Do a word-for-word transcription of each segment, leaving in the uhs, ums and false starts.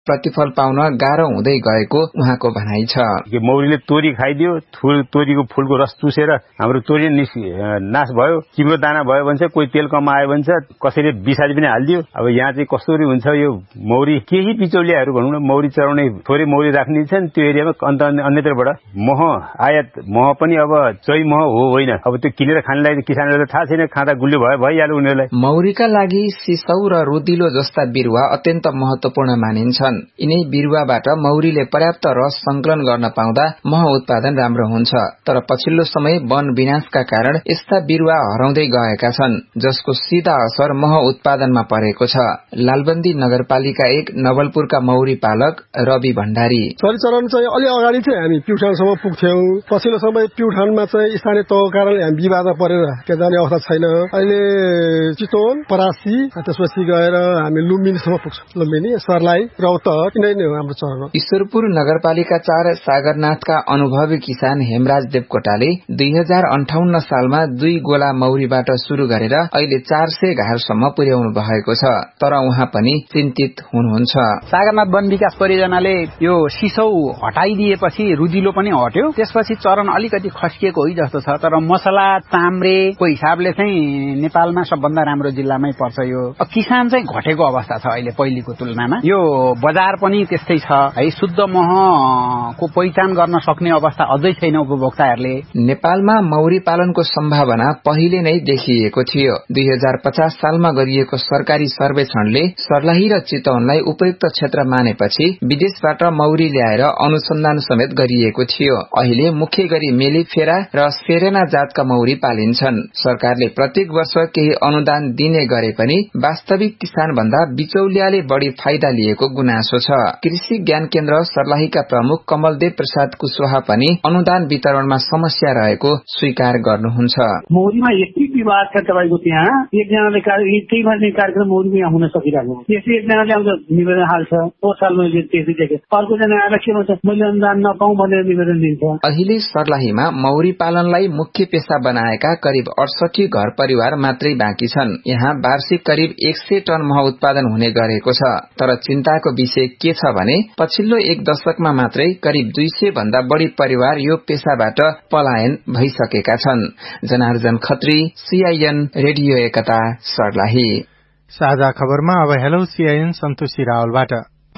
प्रतिफल पाउन गाह्रो हुँदै गएको उहाँको भनाइ छ। मौरीले तोरी खाइदियो, तोरीको फूलको रस चुसेर हाम्रो तोरी नाश भयो, चिम्रो दाना भयो भने चाहिँ कोही तेल कम आयो भने चाहिँ कसैले बिसारी पनि हालिदियो। अब यहाँ चाहिँ कसरी हुन्छ यो मौरी, केही बिचौलियाहरू भनौँ न मौरी चराउने थोरै मौरी राख्ने छन् त्यो एरियामा, अन्त अन्यत्रबाट मह आयात मह पनि अब चै मह हो होइन, अब त्यो किनेर खानेलाई किसानहरूलाई थाहा छैन, खाँदा गुलियो भयो भइहाल्यो उनीहरूलाई। मौरीका लागि सिसौ र रुदिलो जस्ता बिरुवा अत्यन्त महत्वपूर्ण मानिन्छन्। यिनै बिरुवाबाट मौरीले पर्याप्त रस संकलन गर्न पाउँदा मह उत्पादन राम्रो हुन्छ। तर पछिल्लो समय वन विनाशका कारण यस्ता बिरुवा हराउँदै गएका छन्, जसको सीधा असर मह उत्पादनमा परेको छ। लालबन्दी नगरपालिका एक नवलपुरका मौरी पालक रवि भण्डारी: चरीचरण चाहिँ अलि अगाडि चाहिँ हामी प्युठानसम्म पुग्थ्यौं। पछिल्लो समय प्युठानमा चाहिँ स्थानीय तहको कारणले हामी विवादमा परेर त्यहाँ जाने अवस्था छैन। अहिले चितवन, परासी, त्यसपछि गएर हामी लुम्बिनीसम्म पुग्छौं। लुम्बिनी, सर्लाही, रौतहट यिनै नै हो हाम्रो चरण। ईश्वरपुर नगरपालिका चार सागरनाथका अनुभवी किसान हेमराज देवकोटाले दुई हजार अन्ठाउन्न सालमा दुई गोला मौरीबाट शुरू गरेर अहिले चार सय घरसम्म पुर्याउनु भएको छ। तर उहाँ पनि चिन्तित हुनुहुन्छ। सागरनाथ वन विकास परियोजनाले यो सिसौ हटाइदिएपछि रुदिलो पनि हट्यो, त्यसपछि चरण अलिकति खस्किएको हो जस्तो छ। तर मसला चाम्रेको हिसाबले चाहिँ नेपालमा सबभन्दा राम्रो जिल्लामै पर्छ यो। किसान चाहिँ घटेको अवस्था छ अहिले पहिलेको तुलनामा। यो बजार पनि त्यस्तै छ है, शुद्ध महको पहिचान गर्न सक्ने अवस्था अझै छैन उपभोक्ताहरूले। नेपालमा मौरी पालनको सम्भावना पहिले नै देखिएको थियो। दुई हजार पचास सालमा गरिएको सरकारी सर्वेक्षणले सर्लाही र चितवनलाई उपयुक्त क्षेत्र मानेपछि विदेशबाट मौरी ल्याएर अनुसन्धान समेत गरिएको थियो। अहिले मुख्य गरी मेलिफेरा र सेरेना जातका मौरी पालिन्छन्। सरकारले प्रत्येक वर्ष केही अनुदान दिने गरे पनि वास्तविक किसान भन्दा बिचौलियाले बढ़ी फाइदा लिएको गुनासो छ। कृषि ज्ञान केन्द्र सर्लाहीका प्रमुख कमलदेव प्रसाद कुशवाहा पनि अनुदान वितरणमा समस्या रहेको स्वीकार गर्नुहुन्छ। मौरीमा यति विवाद छ तपाईको त्यहाँ, एकजनाले त्यही भन्ने कार्यक्रम मौरीमा यहाँ हुन सकिरहेको हो। त्यसै एकजनाले आउँछ निवेदन हाल्छ, पोहोर साल मैले त्यसै देखेँ, अर्को जना आएर के भन्छ मैले अनुदान नपाऊँ भनेर निवेदन दिन्छ। अहिले सर्लाहीमा मौरी पालनलाई मुख्य पेशा बनाएका करिब अडसठी घर परिवार मात्रै बाँकी छन्। यहाँ वार्षिक करिब एक सय टन मह उत्पादन हुने गरेको छ। तर चिन्ताको विषय के छ भने पछिल्लो एक दशकमा मात्रै करिब दुई सय भन्दा बढ़ी परिवार यो पेशाबाट पलायन भइसकेका छन्। जनार्जन खत्री, सीआईएन रेडियो एकता, सर्लाही। साझा खबरमा अब हेलो सीआईएन सन्तोषी रावलबाट।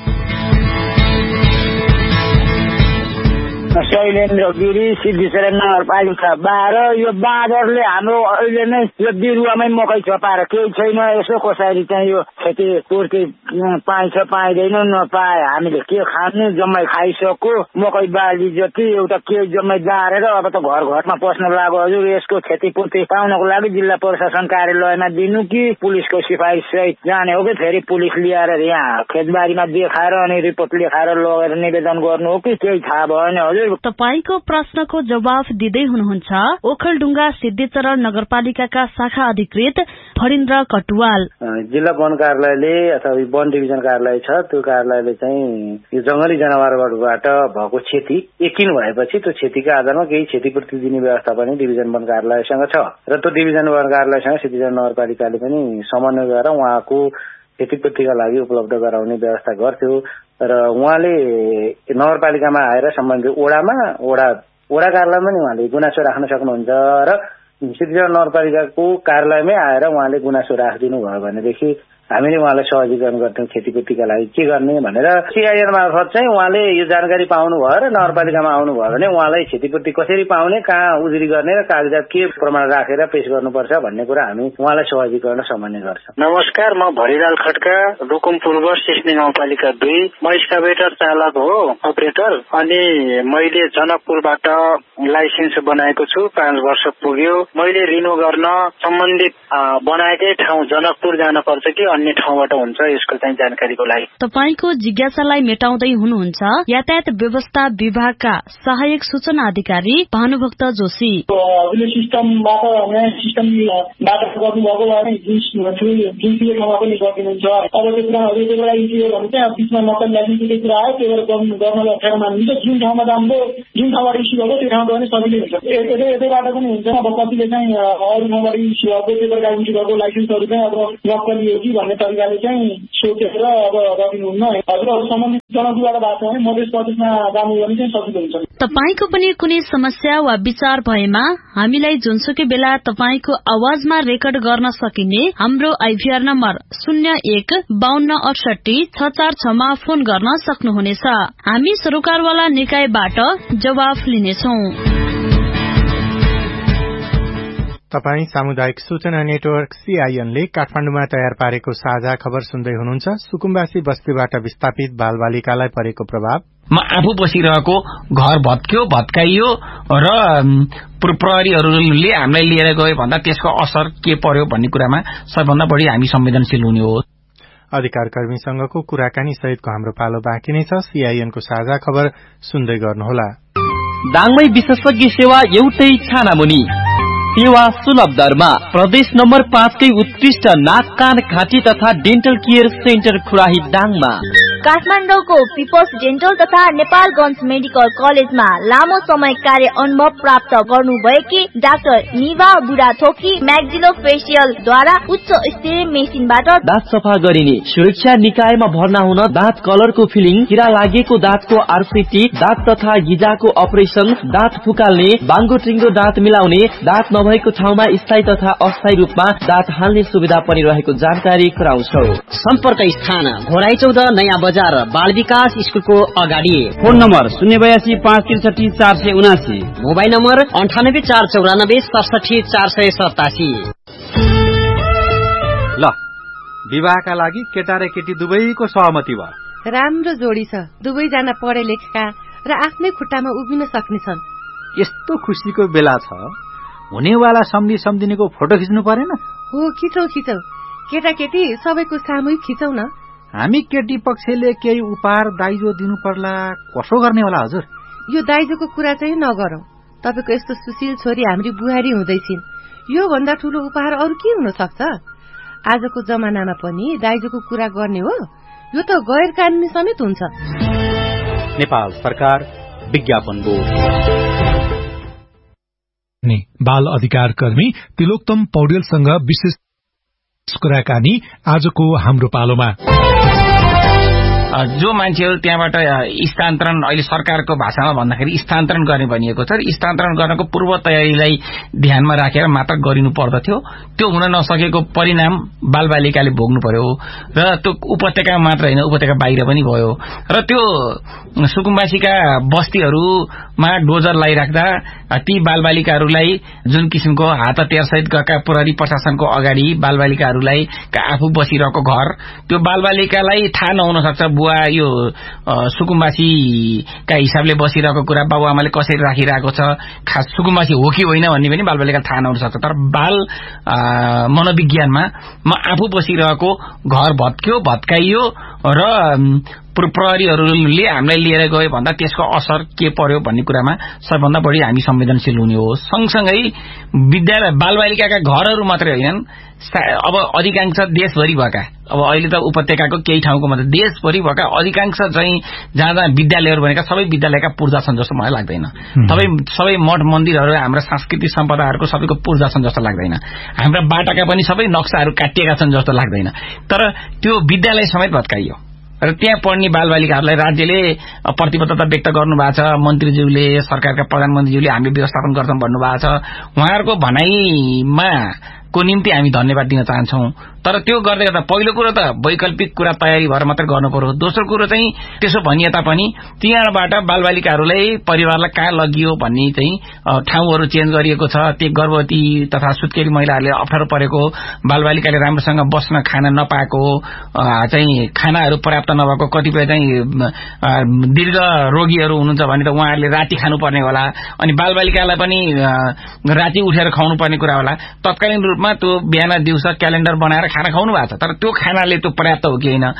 शैलेन्द्र गिरी, सिद्धिसरण नगरपालिका बाह्र। यो बाँदरले हाम्रो अहिले नै यो बिरुवामै मकै छपाएर केही छैन। यसो कसरी चाहिँ यो क्षतिपूर्ति पाइन्छ पाइँदैन नपाए हामीले के खाने, जम्मै खाइसक्यो। मकै बाली जति एउटा के जम्मै दारेर अब त घर घरमा पस्न लाग्यो। हजुर यसको क्षतिपूर्ति पाउनको लागि जिल्ला प्रशासन कार्यालयमा दिनु कि पुलिसको सिफारिस सहित जाने हो कि फेरि पुलिस ल्याएर यहाँ खेतबारीमा देखाएर अनि रिपोर्ट लेखाएर लगेर निवेदन गर्नु हो कि केही थाहा भएन हजुर। तपाईको प्रश्नको जवाफ दिँदै हुनुहुन्छ ओखलढुङ्गा सिद्धिचरण नगरपालिकाका शाखा अधिकृत फरिन्द्र कटुवाल। जिल्ला वन कार्यालयले अथवा वन डिभिजन कार्यालय छ, त्यो कार्यालयले चाहिँ यो जंगली जनावरबाट भएको क्षति यकिन भएपछि त्यो क्षतिका आधारमा केही क्षतिपूर्ति दिने व्यवस्था पनि डिभिजन वन कार्यालयसँग छ र त्यो डिभिजन वन कार्यालयसँग सिद्धिचरण नगरपालिकाले पनि समन्वय गरेर उहाँको क्षतिपूर्तिका लागि उपलब्ध गराउने व्यवस्था गर्थ्यो र उहाँले नगरपालिकामा आएर सम्बन्धित ओडामा ओडा ओडा कार्यालयमा नि उहाँले गुनासो राख्न सक्नुहुन्छ र सिद्धिचरण नगरपालिकाको कार्यालयमै आएर उहाँले गुनासो राखिदिनु भयो भनेदेखि हामीले उहाँलाई सहजीकरण गर्थ्यौं क्षतिपूर्तिका लागि के गर्ने भनेर। सीआईएन मार्फत चाहिँ उहाँले यो जानकारी पाउनु भयो र नगरपालिकामा आउनु भयो भने उहाँलाई क्षतिपूर्ति कसरी पाउने, कहाँ उजुरी गर्ने र कागजात के प्रमाण राखेर पेश गर्नुपर्छ भन्ने कुरा हामी उहाँलाई सहजीकरण समन्वय गर्छौं। नमस्कार, म भरिलाल खड्का, रुकुम पूर्व सिस्ने गाउँपालिका दुई, म एक्सकाभेटर चालक हो, अपरेटर। अनि मैले जनकपुरबाट लाइसेन्स बनाएको छु, पाँच वर्ष पुग्यो। मैले रिन्यू गर्न सम्बन्धित बनाएकै ठाउँ जनकपुर जान पर्छ कि अन्य ठाउँबाट हुन्छ, यसको चाहिँ जानकारीको लागि। तपाईको जिज्ञासालाई मेटाउँदै हुनुहुन्छ यातायात व्यवस्था विभागका सहायक सूचना अधिकारी भानुभक्त जोशी। सिस्टमबाट नयाँ सिस्टमबाट गर्नुभएको जुन ठाउँमा पनि गरिदिनुहुन्छ। अब त्यो कुराहरू एउटा इन्जिनियर भने चाहिँ बिचमा नकल लाइसेन्सको कुरा आयो, त्यो गर्न अप्ठ्यारो मानिन्छ। जुन ठाउँमा राम्रो जुन ठाउँबाट इस्यु भएको त्यो ठाउँमा पनि सजिलै हुन्छ। यतैबाट पनि हुन्छ। अब कतिले चाहिँ अरू ठाउँबाट इस्यु भएको त्यो प्रकार इस्यु भएको लाइसेन्सहरू चाहिँ अब नक्कली हो कि भन्ने भन्ने तरिकाले चाहिँ सोचेर अब गरिनुहुन्न। हजुरहरू सम्बन्धित जनसभाबाट भएको छ भने मध्य प्रदेशमा जानु भने चाहिँ सजिलो हुन्छ। तपाईको पनि कुनै समस्या वा विचार भएमा हामीलाई जुनसुकै बेला तपाईको आवाजमा रेकर्ड गर्न सकिने हाम्रो आइभीआर नम्बर शून्य एक बाहन्न अडसठी छ चार छमा फोन गर्न सक्नुहुनेछ। हामी सरोकारवाला निकायबाट जवाफ लिनेछौं। तपाई सामुदायिक सूचना नेटवर्क सीआईएन ले काठमाडौँमा तयार पारेको साझा खबर सुन्दै हुनुहुन्छ। सुकुम्बासी बस्तीबाट विस्थापित बालबालिकालाई परेको प्रभाव। म आफू बसिरहेको घर भत्क्यो भत्काइयो र प्रहरीहरूले हामीलाई लिएर गए भन्दा त्यसको असर के पर्यो भन्ने कुरामा सबैभन्दा बढी हामी संवेदनशील हुने हो। अधिकार कर्मीसँगको कुराकानी सहितको हाम्रो पालो बाँकी नै छ। सीआईएनको साझा खबर सुन्दै गर्नुहोला। दाङमै विशेषज्ञ सेवा एउटै छानामुनि, सेवा सुलभ दरमा, प्रदेश नम्बर पाँचकै उत्कृष्ट नाक कान घाँटी तथा डेन्टल केयर सेन्टर खुराही दाङमा। काठमाडौँको पिपल्स डेन्टल तथा नेपालगञ्ज मेडिकल कलेजमा लामो समय कार्य अनुभव प्राप्त गर्नुभएकी डाक्टर निभा बुढाथोकी म्याक्सिलो फेसियलद्वारा उच्च स्तरीय मेसिनबाट दाँत सफा गरिने, सुरक्षा निकायमा भर्ना हुन दाँत कलरको फिलिङ, किरा लागेको दाँतको आरसीटी, दाँत तथा गिजाको अपरेसन, दाँत फुकाल्ने, बाङ्गो टिङ्गो दाँत मिलाउने, दाँत नभएको ठाउँमा स्थायी तथा अस्थायी रूपमा दाँत हाल्ने सुविधा पनि रहेको जानकारी गराउँछौ। सम्पर्क स्थान घोराई चौध नयाँ बजार बाल विकास स्कुलको अगाडि। फोन नम्बर शून्य बयासी पाँच त्रिसठी चार सय उनासी। मोबाइल नम्बर अन्ठानब्बे चार चौरानब्बे सडसठी चार सय सतासी। ल विवाहका लागि केटा र केटी दुवैको सहमति भयो। राम्रो जोडी छ, दुवैजना पढे लेखेका र आफ्नै खुट्टामा उभिन सक्नेछन्। यस्तो खुसीको बेला छ, हुनेवाला सम्झि सम्झिनेको फोटो खिच्नु परेन? हो, खिचौ खिचौ, केटाकेटी सबैको सामूहिक खिचौ न। हामी केटी पक्षले केही उपहार दाइजो दिनु पर्ला, कसो गर्ने होला हजुर? यो दाइजोको कुरा चाहिँ नगरौं। तपाईको यस्तो सुशील छोरी हाम्री बुहारी हुँदैछिन्, यो भन्दा ठूलो उपहार अरु के हुन सक्छ? आजको जमानामा पनि दाइजोको कुरा गर्ने हो? यो त गैर कानूनी समेत हुन्छ। नेपाल सरकार विज्ञापन बोर्ड। बाल अधिकार कर्मी तिलोत्तम पौडेलसँग विशेष कुराकानी आजको हाम्रो पालोमा। जो मान्छेहरू त्यहाँबाट स्थानान्तरण अहिले सरकारको भाषामा भन्दाखेरि स्थानान्तरण गर्ने भनिएको छ, स्थानान्तरण गर्नको पूर्व तयारीलाई ध्यानमा राखेर मात्र गरिनु पर्दथ्यो। त्यो हुन नसकेको परिणाम बालबालिकाले भोग्नु पर्यो र त्यो उपत्यकामा मात्र होइन, उपत्यका बाहिर पनि भयो। र त्यो सुकुम्बासीका बस्तीहरूमा डोजर लगाइराख्दा ती बालबालिकाहरूलाई जुन किसिमको हात हतियारसहित गएका प्रहरी प्रशासनको अगाडि बालबालिकाहरूलाई आफू बसिरहेको घर, त्यो बालबालिकालाई थाहा नहुन सक्छ बुवा यो सुकुम्बासीका हिसाबले बसिरहेको कुरा बाबुआमाले कसरी राखिरहेको छ, खास सुकुम्बासी हो कि होइन भन्ने पनि बालबालिका थाहा नहुन सक्छ। तर बाल मनोविज्ञानमा म आफू बसिरहेको घर भत्क्यो भत्काइयो र प्रहरीहरूले हामीलाई लिएर गए भन्दा त्यसको असर के पर्यो भन्ने कुरामा सबैभन्दा बढी हामी संवेदनशील हुने हो। सँगसँगै विद्यालय बालबालिकाका घरहरू मात्रै होइनन्, अब अधिकांश देशभरि भएका, अब अहिले त उपत्यकाको केही ठाउँको मात्र, देशभरि भएका अधिकांश चाहिँ जहाँ जहाँ विद्यालयहरू भनेका सबै विद्यालयका पूर्जा छन् जस्तो मलाई लाग्दैन। सबै सबै मठ मन्दिरहरू हाम्रा सांस्कृतिक सम्पदाहरूको सबैको पूर्जा छन् जस्तो लाग्दैन। हाम्रा बाटाका पनि सबै नक्साहरू काटिएका छन् जस्तो लाग्दैन। तर त्यो विद्यालय समेत भत्काइयो र त्यहाँ पढ्ने बालबालिकाहरूलाई राज्यले प्रतिबद्धता व्यक्त गर्नु भएको छ। मन्त्रीज्यूले, सरकारका प्रधानमन्त्रीज्यूले हामीले व्यवस्थापन गर्छौं भन्नुभएको छ। उहाँहरूको भनाइमा को निम्ति हामी धन्यवाद दिन चाहन्छौं। तर त्यो गर्दै गर्दा पहिलो कुरो त वैकल्पिक कुरा तयारी भएर मात्र गर्नु पर्यो। दोस्रो कुरो चाहिँ त्यसो भनिए तापनि त्यहाँबाट बालबालिकाहरूलाई परिवारलाई कहाँ लगियो भन्ने चाहिँ ठाउँहरू चेन्ज गरिएको छ। त्यो गर्भवती तथा सुत्केरी महिलाहरूले अप्ठ्यारो परेको, बालबालिकाले राम्रोसँग बस्न खान नपाएको, चाहिँ खानाहरू पर्याप्त नभएको, कतिपय चाहिँ दीर्घ रोगीहरू हुनुहुन्छ भने त उहाँहरूले राति खानुपर्ने होला, अनि बालबालिकालाई पनि राति उठेर खुवाउनु पर्ने कुरा होला। तत्कालीन रूपमा त्यो बिहान दिउँसो क्यालेन्डर बनाएर खाना खुवाउनु भएको छ, तर त्यो खानाले त्यो पर्याप्त हो कि होइन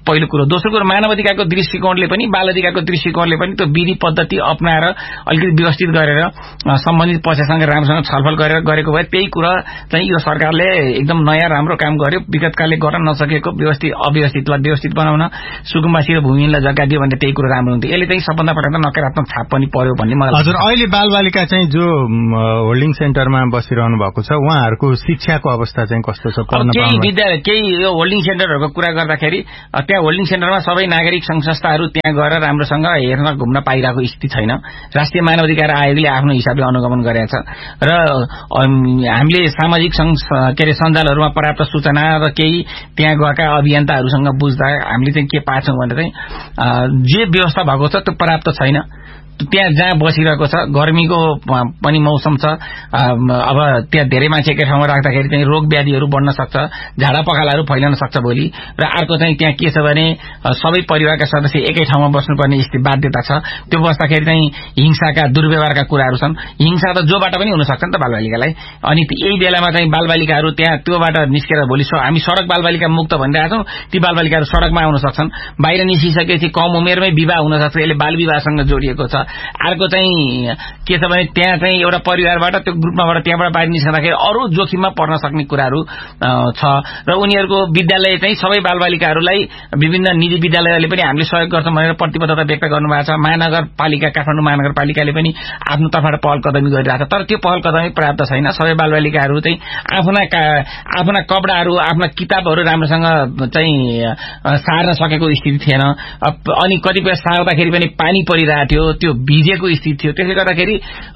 पहिलो कुरो। दोस्रो कुरो मानव अधिकारको दृष्टिकोणले पनि बाल अधिकारको दृष्टिकोणले पनि त्यो विधि पद्धति अपनाएर अलिकति व्यवस्थित गरेर सम्बन्धित पक्षसँग राम्रोसँग छलफल गरेर गरेको भए त्यही कुरा चाहिँ यो सरकारले एकदम नयाँ राम्रो काम गर्यो। विगतकालले गर्न नसकेको व्यवस्थित अव्यवस्थितलाई व्यवस्थित बनाउन, सुकुम्बासी र भूमिहीनलाई जग्गा दियो भने त्यही कुरो राम्रो हुन्थ्यो। यसले चाहिँ सबभन्दा पटक नकारात्मक छाप पनि पर्यो भन्ने मलाई। हजुर, अहिले बालबालिका चाहिँ जो होल्डिङ सेन्टरमा बसिरहनु भएको छ उहाँहरूको शिक्षाको अवस्था चाहिँ कस्तो छ? केही विद्यालय केही यो होल्डिङ सेन्टरहरूको कुरा गर्दाखेरि त्यहाँ होल्डिङ सेन्टरमा सबै नागरिक संघ संस्थाहरू त्यहाँ गएर राम्रोसँग हेर्न घुम्न पाइरहेको स्थिति छैन। राष्ट्रिय मानव अधिकार आयोगले आफ्नो हिसाबले अनुगमन गरेको छ र हामीले सामाजिक के अरे सञ्जालहरूमा पर्याप्त सूचना र केही त्यहाँ गएका अभियन्ताहरूसँग बुझ्दा हामीले चाहिँ के पाछौँ भने चाहिँ जे व्यवस्था भएको छ त्यो पर्याप्त छैन। त्यहाँ जहाँ बसिरहेको छ गर्मीको पनि मौसम छ, अब त्यहाँ धेरै मान्छे एकै ठाउँमा राख्दाखेरि चाहिँ रोग व्याधिहरू बढ्न सक्छ, झाडा पखालाहरू फैलन सक्छ भोलि। र अर्को चाहिँ त्यहाँ के छ भने सबै परिवारका सदस्य एकै ठाउँमा बस्नुपर्ने स्थिति बाध्यता छ। त्यो बस्दाखेरि चाहिँ हिंसाका दुर्व्यवहारका कुराहरू छन्। हिंसा त जोबाट पनि हुन सक्छ नि त बालबालिकालाई। अनि यही बेलामा चाहिँ बालबालिकाहरू त्यहाँ त्योबाट निस्केर भोलि हामी सड़क बालबालिका मुक्त भनिरहेका छौँ, ती बालबालिकाहरू सड़कमा आउन सक्छन्। बाहिर निस्किसकेपछि कम उमेरमै विवाह हुन सक्छ, यसले बाल विवाहसँग जोडिएको छ। अर्को चाहिँ के छ भने त्यहाँ चाहिँ एउटा परिवारबाट त्यो ग्रुपमाबाट त्यहाँबाट बाहिर निस्कँदाखेरि अरू जोखिममा पर्न सक्ने कुराहरू छ। र उनीहरूको विद्यालय चाहिँ सबै बालबालिकाहरूलाई विभिन्न निजी विद्यालयहरूले पनि हामीले सहयोग गर्छौँ भनेर प्रतिबद्धता व्यक्त गर्नुभएको छ। महानगरपालिका काठमाडौँ महानगरपालिकाले पनि आफ्नो तर्फबाट पहल कदमी गरिरहेको छ। तर त्यो पहल कदमी पर्याप्त छैन। सबै बालबालिकाहरू चाहिँ आफ्ना आफ्ना कपडाहरू आफ्ना किताबहरू राम्रोसँग चाहिँ सार्न सकेको स्थिति थिएन। अनि कतिपय सार्दाखेरि पनि पानी परिरहेको थियो, त्यो भिजेको स्थिति थियो। त्यसले गर्दाखेरि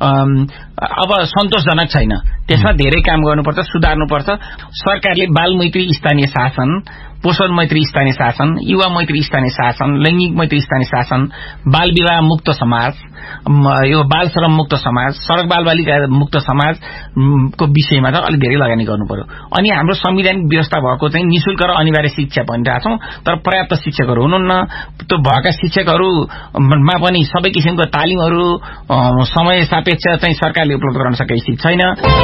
अब सन्तोषजनक छैन। त्यसमा धेरै काम गर्नुपर्छ, सुधार्नुपर्छ। सरकारले बाल मैत्री स्थानीय शासन, पोषण मैत्री स्थानीय शासन, युवा मैत्री स्थानीय शासन, लैंगिक मैत्री स्थानीय शासन, बाल विवाह मुक्त समाज, यो बाल श्रम मुक्त समाज, सड़क बालबालिका मुक्त समाज को विषयमा त अलिक धेरै लगानी गर्नु पर्यो। अनि हाम्रो संवैधानिक व्यवस्था भएको चाहिँ निशुल्क र अनिवार्य शिक्षा भनिरहेछौँ, तर पर्याप्त शिक्षकहरू हुनुहुन्न। त्यो भएका शिक्षकहरूमा पनि सबै किसिमको तालिमहरू समय सापेक्ष चाहिँ सरकारले उपलब्ध गराउन सकेको स्थिति छैन।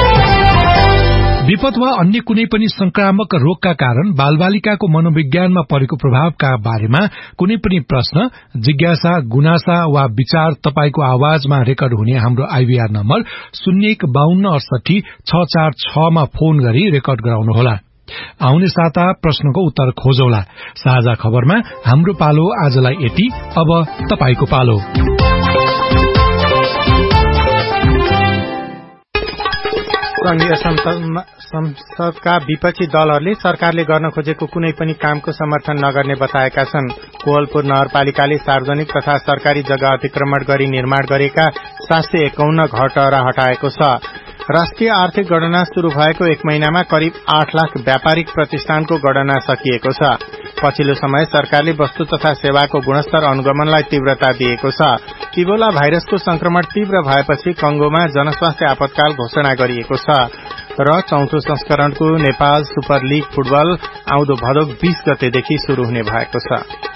विपद वा अन्य कुनै पनि संक्रामक रोगका कारण बालबालिकाको मनोविज्ञानमा परेको प्रभावका बारेमा कुनै पनि प्रश्न, जिज्ञासा, गुनासा वा विचार तपाईको आवाजमा रेकर्ड हुने हाम्रो आईभीआर नम्बर शून्य एक बाहन्न अडसठी छ चार छमा फोन गरी रेकर्ड गराउनुहोला। आउने साता प्रश्नको उत्तर खोजौला। साझा खबरमा हाम्रो पालो आजलाई यति। अब तपाईको पालो। संघीय संसदका विपक्षी दलहरूले सरकारले गर्न खोजेको कुनै पनि कामको समर्थन नगर्ने बताएका छन्। कोवलपुर नगरपालिकाले सार्वजनिक तथा सरकारी जग्गा अतिक्रमण गरी निर्माण गरेका सात सय एकाउन्न घरटरा हटाएको छ। राष्ट्रिय आर्थिक गणना शुरू भएको एक महिनामा करिब आठ लाख व्यापारिक प्रतिष्ठानको गणना सकिएको छ। पछिल्लो समय सरकारले वस्तु तथा सेवाको गुणस्तर अनुगमनलाई तीव्रता दिएको छ। इबोला भाइरसको संक्रमण तीव्र भएपछि कंगोमा जनस्वास्थ्य आपतकाल घोषणा गरिएको छ। र चौथो संस्करणको नेपाल सुपर लीग फुटबल आउँदो भदौ बीस गतेदेखि शुरू हुने भएको छ।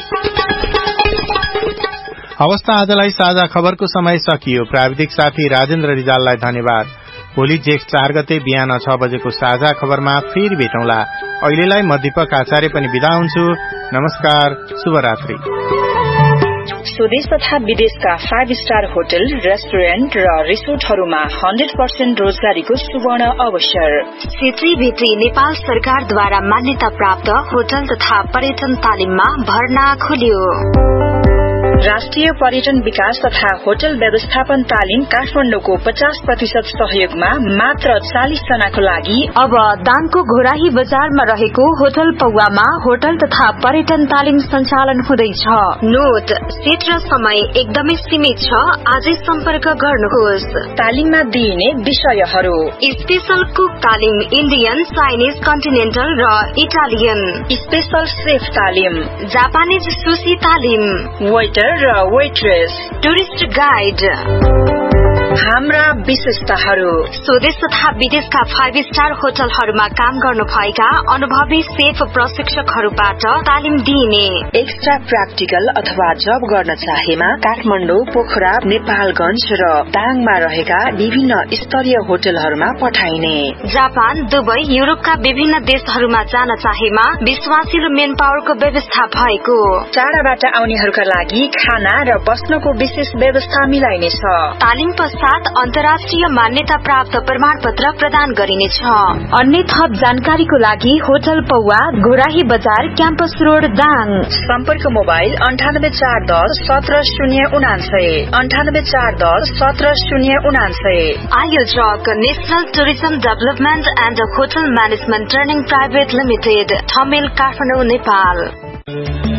अवस्था आजलाई साझा खबरको समय सकियो। प्राविधिक साथी राजेन्द्र रिजाललाई धन्यवाद। भोलि जेठ चार गते बिहान छ बजेको साझा खबरमा फेरि भेटौँला। अहिलेलाई म दीपक आचार्य पनि बिदा हुन्छु। नमस्कार, शुभरात्रि। स्वदेश तथा विदेशका फाइभ स्टार होटल, रेस्टुरेन्ट र रिसोर्टहरूमा हन्ड्रेड पर्सेन्ट रोजगारीको सुवर्ण अवसर। क्षेत्री भित्री नेपाल सरकारद्वारा मान्यता प्राप्त होटल तथा पर्यटन तालिममा भर्ना खुल्यो। राष्ट्रिय पर्यटन विकास तथा होटल व्यवस्थापन तालिम काठमाडौँको पचास प्रतिशत सहयोगमा मात्र चालिस जनाको लागि अब दाङको घोराही बजारमा रहेको होटल पौवामा होटल तथा पर्यटन तालिम सञ्चालन हुँदैछ। नोट, सीट र समय एकदमै सीमित छ। आजै सम्पर्क गर्नुहोस्। तालिममा दिइने विषयहरू: स्पेशल कुक तालिम, इन्डियन, चाइनिज, कन्टिनेन्टल र इटालियन। स्पेशल सेफ तालिम, जापानिज सुशी तालिम, वेटर र वेट्रेस, टुरिस्ट गाइड। हाम्रा विशेषताहरू स्वदेश तथा विदेशका फाइभ स्टार होटलहरूमा काम गर्नु भएका अनुभवी सेफ प्रशिक्षकहरूबाट तालिम दिइने एक्स्ट्रा प्र्याक्टिकल अथवा जब गर्न चाहेमा काठमाडौँ, पोखरा, नेपालगंज र दाङमा रहेका विभिन्न स्तरीय होटलहरूमा पठाइने जापान, दुबई, युरोपका विभिन्न देशहरूमा जान चाहेमा विश्वासिलो मेन पावरको व्यवस्था भएको टाढाबाट आउनेहरूका लागि खाना र बस्नको विशेष व्यवस्था मिलाइनेछ। तालिम पश्चात अन्तर्राष्ट्रिय मान्यता प्राप्त प्रमाण पत्र प्रदान गरिनेछ। अन्य थप जानकारीको लागि होटल पौवा, घोराही बजार, क्याम्पस रोड, दाङ। सम्पर्क मोबाइल अन्ठानब्बे चार दस सत्र शून्य उनान्सय अन्ठानब्बे चार दस सत्र शून्य उनान्सय। आयोजक national tourism development and hotel management training private limited, Thamel, Kathmandu, Nepal.